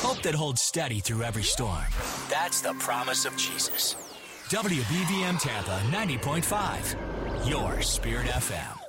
Hope that holds steady through every storm. That's the promise of Jesus. WBVM Tampa 90.5, your Spirit FM.